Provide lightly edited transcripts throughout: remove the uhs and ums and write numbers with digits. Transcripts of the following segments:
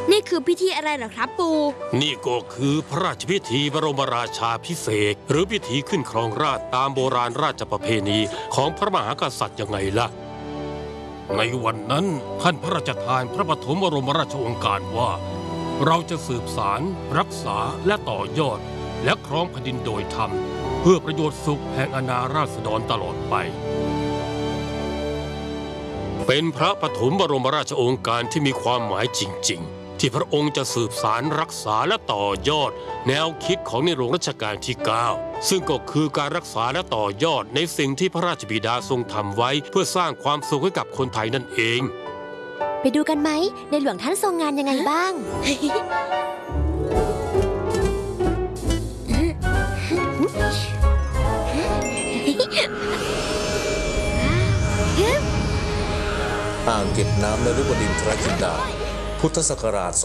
นี่คือพิธีอะไรเหรอครับปู่นี่ก็คือพระราชพิธีบรมราชาภิเษกหรือพิธีขึ้นครองราชย์ตามโบราณราชประเพณีของพระมหากษัตริย์ยังไงล่ะในวันนั้นท่านพระราชทานพระปฐมบรมราชโองการว่าเราจะสืบสารรักษาและต่อยอดและครองแผ่นดินโดยธรรมเพื่อประโยชน์สุขแห่งอาณาราษฎรตลอดไปเป็นพระปฐมบรมราชโองการที่มีความหมายจริงๆที่พระองค์จะสืบสารรักษาและต่อยอดแนวคิดของในหลวงรัชกาลที่ 9ซึ่งก็คือการรักษาและต่อยอดในสิ่งที่พระราชบิดาทรงทำไว้เพื่อสร้างความสุขให้กับคนไทยนั่นเองไปดูกันไหมในหลวงท่านทรงงานยังไงบ้างอ่างเก็บน้ำนฤบดินทรจินดาพุทธศักราช 2561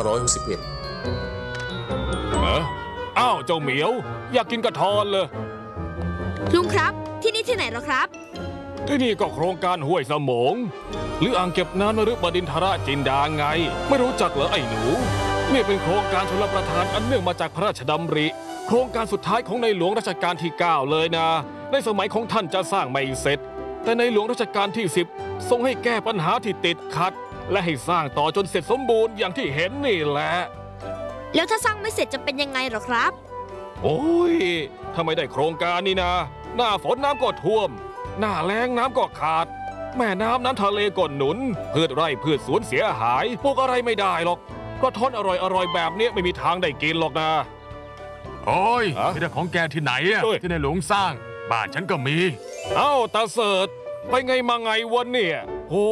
อ้าวเจ้าเหมียวอยากกินกระทอนเลยลุงครับที่นี่ที่ไหนหรอครับที่นี่ก็โครงการห้วยสมงหรืออ่างเก็บน้ำนฤบดินทรจินดาไงไม่รู้จักเหรอไอ้หนูนี่เป็นโครงการชลประทานอันเนื่องมาจากพระราชดำริโครงการสุดท้ายของในหลวงรัชกาลที่ 9เลยนะในสมัยของท่านจะสร้างไม่เสร็จแต่ในหลวงรัชกาลที่ 10ทรงให้แก้ปัญหาที่ติดขัดและให้สร้างต่อจนเสร็จสมบูรณ์อย่างที่เห็นนี่แหละแล้วถ้าสร้างไม่เสร็จจะเป็นยังไงหรอครับโอ้ยถ้าไม่ได้โครงการนี้นะหน้าฝนน้ำก็ท่วมหน้าแล้งน้ำก็ขาดแม่น้ำทะเลก็หนุนพืชไร่พืชสวนเสียหายพวกอะไรไม่ได้หรอกกระท้อนอร่อยแบบนี้ไม่มีทางได้กินหรอกนะโอ้ยไม่ได้ของแกที่ไหนอะที่ในหลวงสร้างบ้านฉันก็มีเอ้าตาเสิร์ชไปไงมาไงวันเนี่ย